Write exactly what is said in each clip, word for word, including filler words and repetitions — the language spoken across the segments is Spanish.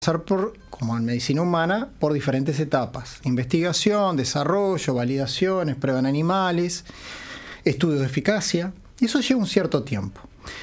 pasar por, como en medicina humana, por diferentes etapas: investigación, desarrollo, validaciones, prueba en animales, estudios de eficacia, y eso lleva un cierto tiempo.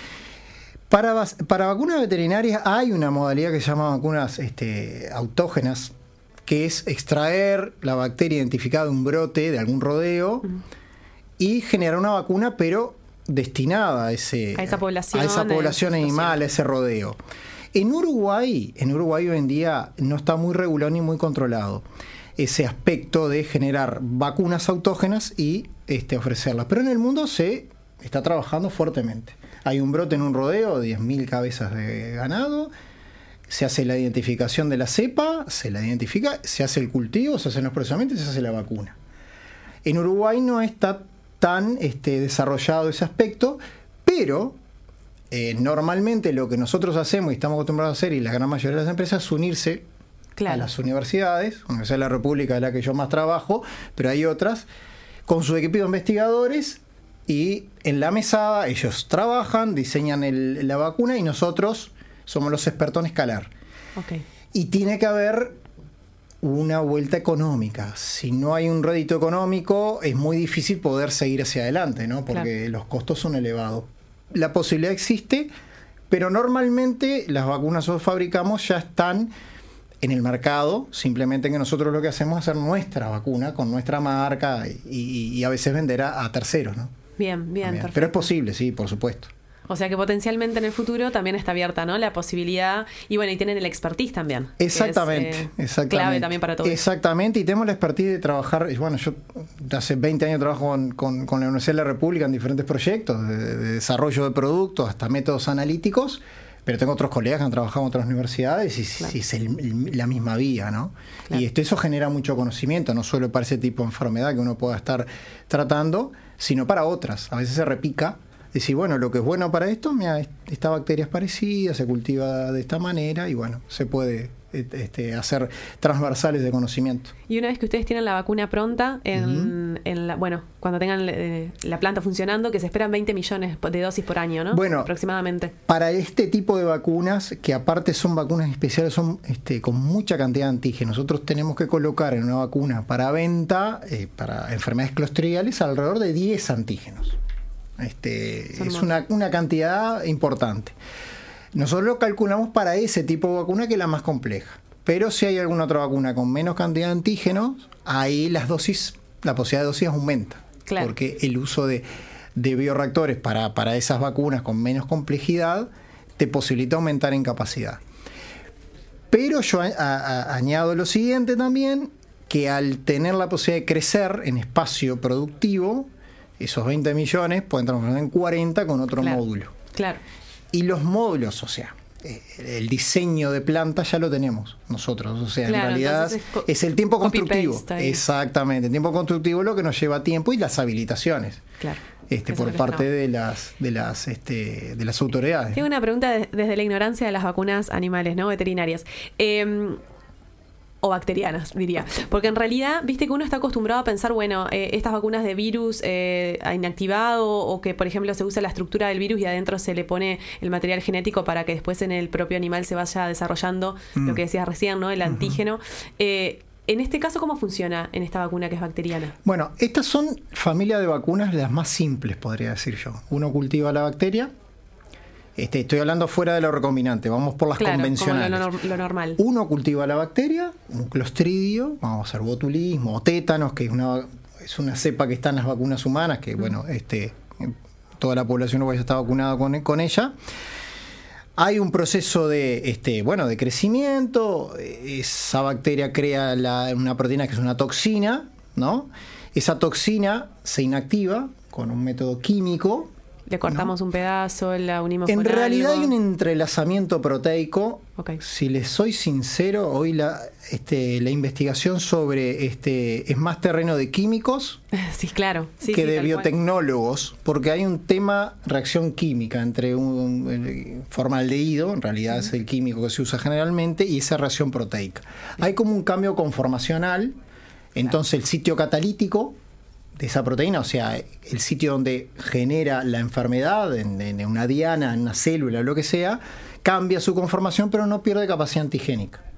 Para, para vacunas veterinarias hay una modalidad que se llama vacunas este, autógenas, que es extraer la bacteria identificada de un brote, de algún rodeo, uh-huh. y generar una vacuna, pero destinada a, ese, a esa población, a esa población animal, a ese rodeo. En Uruguay, en Uruguay hoy en día no está muy regulado ni muy controlado ese aspecto de generar vacunas autógenas y este, ofrecerlas. Pero en el mundo se está trabajando fuertemente. Hay un brote en un rodeo, diez mil cabezas de ganado, se hace la identificación de la cepa, se la identifica, se hace el cultivo, se hacen los procesamientos y se hace la vacuna. En Uruguay no está tan este, desarrollado ese aspecto, pero eh, normalmente lo que nosotros hacemos y estamos acostumbrados a hacer, y la gran mayoría de las empresas, es unirse claro. a las universidades, Universidad de la República, de la que yo más trabajo, pero hay otras, con su equipo de investigadores, y en la mesada ellos trabajan, diseñan el, la vacuna y nosotros somos los expertos en escalar. Okay. Y tiene que haber una vuelta económica. Si no hay un rédito económico, es muy difícil poder seguir hacia adelante, ¿no? Porque claro. los costos son elevados. La posibilidad existe, pero normalmente las vacunas que fabricamos ya están en el mercado, simplemente que nosotros lo que hacemos es hacer nuestra vacuna con nuestra marca y, y, y a veces vender a, a terceros, ¿no? Bien, bien, perfecto. Pero es posible, sí, por supuesto. O sea que potencialmente en el futuro también está abierta, ¿no? La posibilidad. Y bueno, y tienen el expertise también. Exactamente, es, eh, exactamente. Clave también para todo. Exactamente, y tenemos la expertise de trabajar. Bueno, yo hace veinte años trabajo con, con, con la Universidad de la República en diferentes proyectos, de, de desarrollo de productos hasta métodos analíticos, pero tengo otros colegas que han trabajado en otras universidades y, claro. y es el, el, la misma vía, ¿no? Claro. Y esto, eso genera mucho conocimiento, no solo para ese tipo de enfermedad que uno pueda estar tratando, sino para otras. A veces se repica. Decir, bueno, lo que es bueno para esto, mira, esta bacteria es parecida, se cultiva de esta manera y bueno, se puede este, hacer transversales de conocimiento. Y una vez que ustedes tienen la vacuna pronta, en, uh-huh. en la, bueno, cuando tengan eh, la planta funcionando, que se esperan veinte millones de dosis por año, ¿no? Bueno, aproximadamente. Para este tipo de vacunas, que aparte son vacunas especiales, son este, con mucha cantidad de antígenos, nosotros tenemos que colocar en una vacuna para venta, eh, para enfermedades clostridiales, alrededor de diez antígenos. Este, es una, una cantidad importante. Nosotros lo calculamos para ese tipo de vacuna, que es la más compleja. Pero si hay alguna otra vacuna con menos cantidad de antígenos, ahí las dosis, la posibilidad de dosis aumenta. Claro. Porque el uso de, de bioreactores para, para esas vacunas con menos complejidad te posibilita aumentar en capacidad. Pero yo a, a, añado lo siguiente también, que al tener la posibilidad de crecer en espacio productivo, esos veinte millones pueden transformarse en cuarenta con otro claro, módulo. Claro. Y los módulos, o sea, el diseño de planta ya lo tenemos nosotros. O sea, claro, en realidad es, co- es el tiempo constructivo. Exactamente, el tiempo constructivo es lo que nos lleva tiempo y las habilitaciones. Claro. Este, por parte no. de las de las este, de las autoridades. Tengo una pregunta de, desde la ignorancia de las vacunas animales, ¿no? Veterinarias. Eh, o bacterianas, diría. Porque en realidad, viste que uno está acostumbrado a pensar, bueno, eh, estas vacunas de virus eh, inactivado, o que, por ejemplo, se usa la estructura del virus y adentro se le pone el material genético para que después en el propio animal se vaya desarrollando mm. lo que decías recién, ¿no? El uh-huh. antígeno. Eh, en este caso, ¿cómo funciona en esta vacuna que es bacteriana? Bueno, estas son familias de vacunas las más simples, podría decir yo. Uno cultiva la bacteria. Este, estoy hablando fuera de lo recombinante, vamos por las claro, convencionales. Como lo, lo normal. Uno cultiva la bacteria, un clostridio, vamos a hacer botulismo o tétanos, que es una, es una cepa que está en las vacunas humanas, que mm. bueno, este, toda la población uruguaya está vacunada con, con ella. Hay un proceso de, este, bueno, de crecimiento, esa bacteria crea la, una proteína que es una toxina, ¿no? Esa toxina se inactiva con un método químico. Le cortamos, ¿no?, un pedazo, la unimos en con realidad algo. Hay un entrelazamiento proteico. Okay. Si les soy sincero, hoy la, este, la investigación sobre este es más terreno de químicos sí, claro. sí, que sí, de biotecnólogos, cual. Porque hay un tema reacción química entre un, un formaldehído, en realidad uh-huh. es el químico que se usa generalmente, y esa reacción proteica. Uh-huh. Hay como un cambio conformacional, entonces claro. el sitio catalítico de esa proteína, o sea, el sitio donde genera la enfermedad, en, en una diana, en una célula, lo que sea, cambia su conformación, pero no pierde capacidad antigénica.